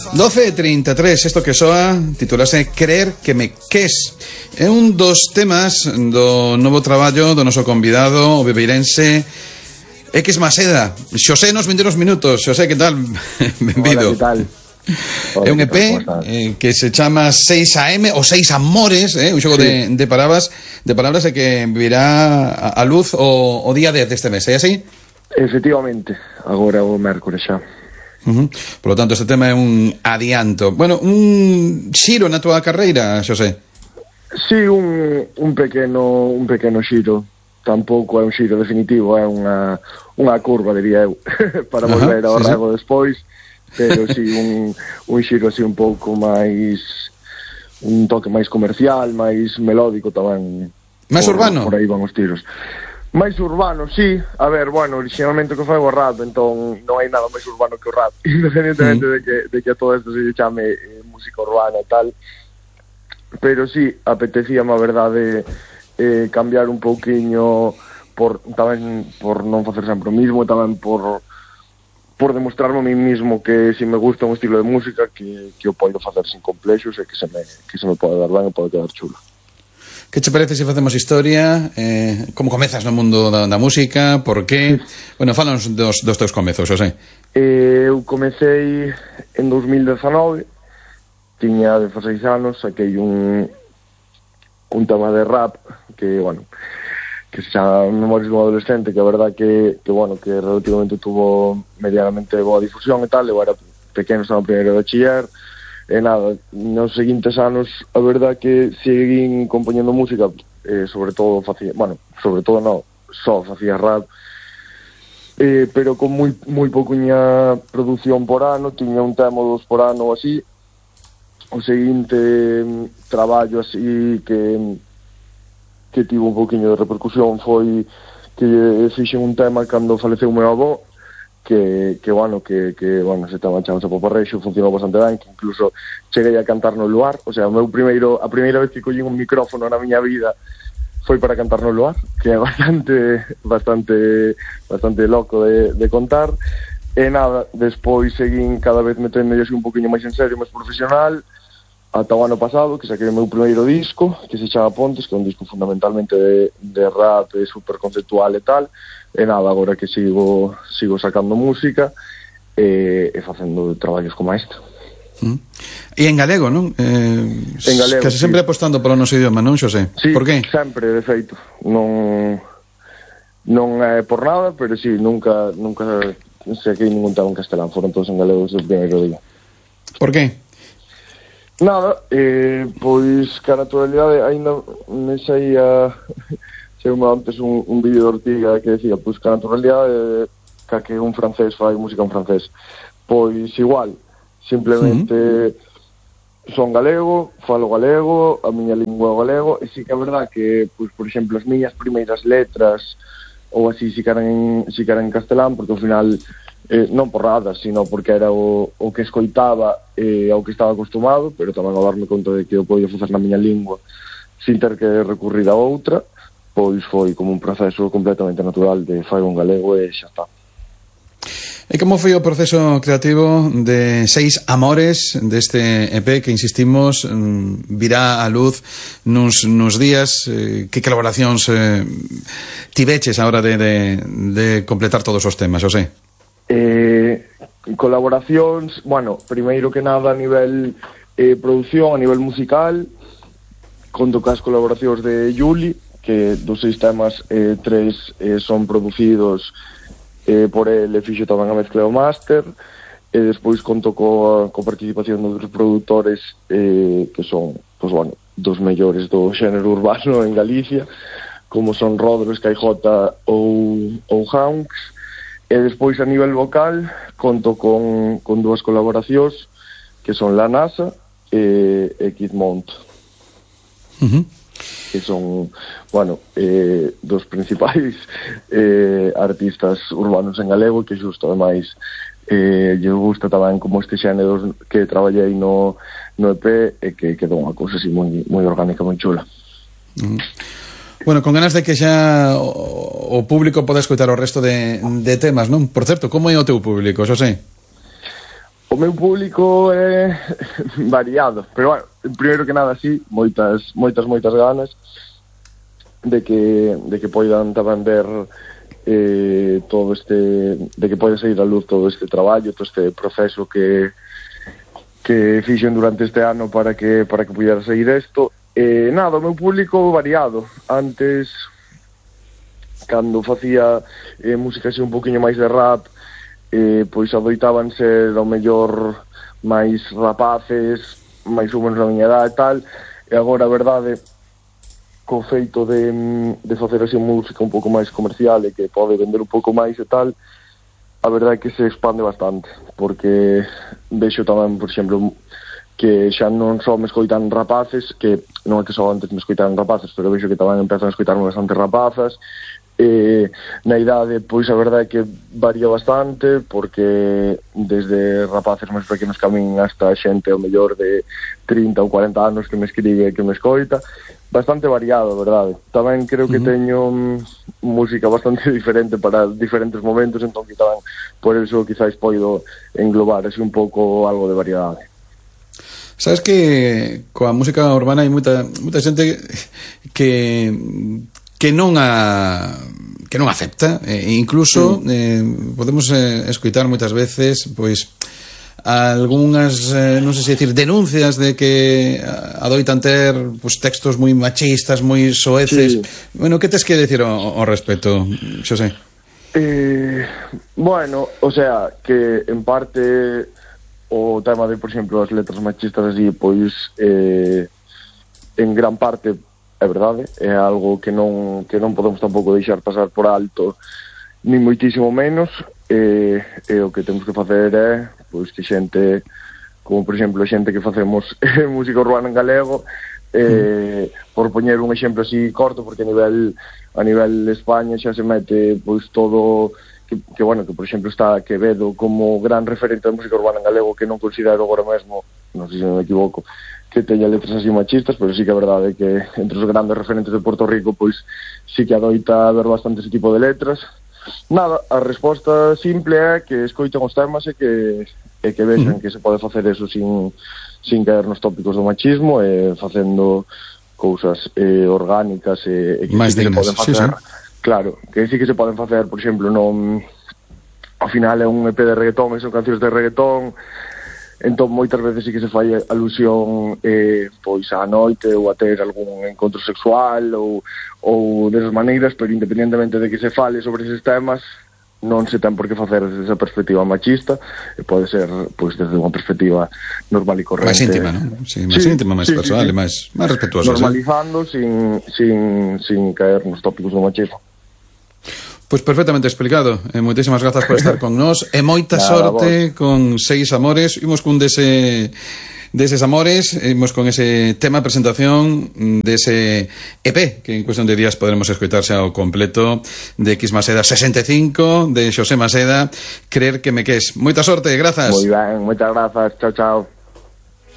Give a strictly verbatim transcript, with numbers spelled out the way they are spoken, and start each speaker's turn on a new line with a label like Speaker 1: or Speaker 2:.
Speaker 1: doce e trinta e tres, isto que soa titulase Creer que me ques. É un dos temas do novo traballo do noso convidado, o bebeirense X Maseda. Xosé nos vinte minutos. Xosé, que tal? Benvido.
Speaker 2: Hola, que tal? Hola,
Speaker 1: é un E P eh, que se chama seis A M ou seis Amores, eh, un xogo sí. de, de palabras de palabras e que virá a, a luz o, o día dez deste mes, é así?
Speaker 2: Efectivamente, agora o mércores xa.
Speaker 1: Uh-huh. Por lo tanto, este tema é un adianto. Bueno, un xiro na túa carreira, Xosé?
Speaker 2: Sí, un, un pequeno un pequeno xiro. Tampouco é un xiro definitivo, é unha, unha curva, diría eu, para volver uh-huh, ao sí, rego sí. despois. Pero sí, un, un xiro así un pouco máis, un toque máis comercial, máis melódico tamén.
Speaker 1: Máis
Speaker 2: por,
Speaker 1: urbano?
Speaker 2: Por aí van os tiros. Máis urbano, sí. A ver, bueno, originalmente que foi o rap, entón non hai nada máis urbano que o rap, independentemente mm. de, que, de que a todo isto se chame eh, música urbana e tal. Pero sí, apetecíame a verdade eh, cambiar un pouquiño por tamén por non facer sempre o mismo, tamén por por demostrarme a mí mismo que se me gusta un estilo de música que, que o podo facer sin complexos e que se me, que se me pode dar ben e pode quedar chulo.
Speaker 1: Que che parece se facemos historia? Eh, como comezas no mundo da, da música? Por qué? Bueno, falanos dos, dos teus comezos, Xosé.
Speaker 2: Eh, eu comecei en dos mil dezanove, tiña dezaseis anos, saquei un un tema de rap que, bueno, que se chama Memorias dun adolescente, que a verdad que, que bueno, que relativamente tuvo medianamente boa difusión e tal. Eu era pequeno, estaba no primeiro de bachiller, e nada, nos seguintes anos a verdad que seguín compoñendo música, eh, sobre todo facía, bueno, sobre todo non, só facía rap, eh, pero con moi moi pouquiña produción por ano, tiña un tema ou dos por ano ou así. O seguinte traballo así que que tivo un pouquiño de repercusión foi que fixen un tema cando faleceu o meu avó, que, que bueno, que, que bueno, se estaba chamando Poparreixo, funcionou bastante ben, que incluso cheguei a cantar no luar. O sea, o meu primeiro, a primeira vez que collín un micrófono na miña vida foi para cantar no luar, que é bastante bastante bastante loco de, de contar. E nada, despois seguín cada vez metendo así un pouquiño máis en serio, máis profesional, ata o ano pasado, que saquei o meu primeiro disco, que se chama Pontes, que é un disco fundamentalmente de, de rap, super conceptual e tal. E nada, agora que sigo sigo sacando música e, e facendo traballos como este.
Speaker 1: Mm. E en galego, non? Eh,
Speaker 2: en galego,
Speaker 1: casi
Speaker 2: sí.
Speaker 1: sempre apostando polo noso idioma, non, Xosé?
Speaker 2: Sí,
Speaker 1: por qué?
Speaker 2: Sempre, de feito. Non non é por nada, pero sí, nunca nunca saquei ningún tema en castelán, foron todos en galego desde o primeiro día.
Speaker 1: Por qué?
Speaker 2: Nada, eh, pois que a naturalidade ainda me saía seume antes un, un vídeo de Ortiga que decía, pois que a naturalidade que que un francés fai música en francés. Pois igual, simplemente sí. Son galego, falo galego, a miña lingua é o galego, e sí que é verdad que, pois, por exemplo, as miñas primeiras letras ou así si queren, si queren en castelán, porque ao final Eh, non por nada, sino porque era o, o que escoitaba e eh, ao que estaba acostumado, pero tamén a darme conta de que eu podía facer na miña lingua sin ter que recurrir a outra, pois foi como un proceso completamente natural de fai un galego e xa está.
Speaker 1: E como foi o proceso creativo de Seis Amores, deste E P que, insistimos, virá a luz nuns, nuns días? Eh, que colaboracións eh, tiveches a hora de, de, de completar todos os temas, Xosé?
Speaker 2: Eh, colaboracións, bueno, primeiro que nada a nivel eh, produción, a nivel musical, conto cas colaboracións de Juli, que dos seis temas eh, tres eh, son producidos eh, por el, e fixo tamén a mezcla o máster, e despois conto coa, coa participación de outros produtores eh, que son, pues, bueno, dos mellores do xénero urbano en Galicia, como son Rodros, Caijota ou, ou Hanks. E despois a nivel vocal conto con, con dúas colaboracións que son La NASA e, e Kid Mont,
Speaker 1: uh-huh.
Speaker 2: que son, bueno, eh, dos principais eh, artistas urbanos en galego, que xusto ademais eh, lle gusta tamén como este xénero que traballei no, no E P, e que quedou unha cousa así moi, moi orgánica, moi chula.
Speaker 1: Uh-huh. Bueno, con ganas de que xa o, o público poda escoitar o resto de, de temas, non? Por certo, como é o teu público, Xosé?
Speaker 2: O meu público é variado, pero bueno, primeiro que nada sí, moitas, moitas, moitas ganas de que, de que poidan tamén ver eh, todo este, de que poida sair a luz todo este traballo, todo este proceso que que fixen durante este ano para que para que pudera sair isto. Eh, nada, o meu público variado. Antes, cando facía eh, música así un poquinho máis de rap, eh, pois adoitaban ser ao mellor máis rapaces, máis ou menos na miña edad e tal, e agora a verdade co feito de, de facer así música un pouco máis comercial e que pode vender un pouco máis e tal, a verdade é que se expande bastante, porque vexo tamén, por exemplo, que xa non só me escoitan rapaces, que non é que só antes me escoitan rapaces, pero vexo que tamén empezan a escoitarme bastante rapazas. Eh, na idade, pois a verdade é que varía bastante, porque desde rapaces máis pequenos que a min hasta xente ao mellor de trinta ou cuarenta anos que me escribe e que me escoita, bastante variado, a verdade. Tamén creo que uh-huh. teño um, música bastante diferente para diferentes momentos, entón que tamén por eso quizás poido englobar así un pouco algo de variedade.
Speaker 1: Sabes que coa música urbana hai moita moita xente que que non a que non acepta, e incluso mm. eh, podemos eh, escoitar moitas veces pois algunhas, eh, non sei se decir, denuncias de que adoitan ter pois, textos moi machistas, moi soeces. Sí. Bueno, que tes que decir ao, ao respecto, Xosé?
Speaker 2: Eh, bueno, o sea, que en parte o tema de, por exemplo, as letras machistas así, pois eh, en gran parte é verdade, é algo que non que non podemos tampouco deixar pasar por alto, ni moitísimo menos, e, e o que temos que facer é pois que xente, como por exemplo xente que facemos música urbana en galego, eh, mm. por poñer un exemplo así corto, porque a nivel a nivel España xa se mete pois todo que, que bueno, que por exemplo está Quevedo como gran referente da música urbana en galego, que non considero agora mesmo, non sei se me equivoco, que teña letras así machistas, pero sí que a verdade é que entre os grandes referentes de Puerto Rico pois sí que adoita haber bastante ese tipo de letras. Nada, a resposta simple é que escoiten os temas e que, e que vexan mm. que se pode facer eso sin, sin caer nos tópicos do machismo e facendo cousas eh, orgánicas e, e que
Speaker 1: máis
Speaker 2: sí que
Speaker 1: dignas,
Speaker 2: se poden facer,
Speaker 1: sí, sí.
Speaker 2: Claro, que sí que se poden facer, por exemplo, non, ao final é un E P de reggaetón e son cancións de reggaetón. Entón moitas veces sí que se fai alusión eh, pois á noite ou a ter algún encontro sexual ou, ou desas maneiras, pero independentemente de que se fale sobre eses temas non se ten por que facer desde esa perspectiva machista, e pode ser pois desde unha perspectiva normal e corrente,
Speaker 1: máis íntima, non? Sí, máis sí, íntima, máis sí, personal sí, sí. e máis, máis respetuosa,
Speaker 2: normalizando ¿sí? sin, sin, sin caer nos tópicos do machismo.
Speaker 1: Pois perfectamente explicado. Eh, moitísimas grazas por estar con nós e moita Nada, sorte vos. Con Seis Amores. Imos cun dese deses amores, imos con ese tema de presentación dese E P que en cuestión de días poderemos escoitarse ao completo, de X Maseda sesenta e cinco, de Xosé Maseda, Creer que me ques. Moita sorte, grazas.
Speaker 2: Moi ben, moitas grazas. Chao, chao.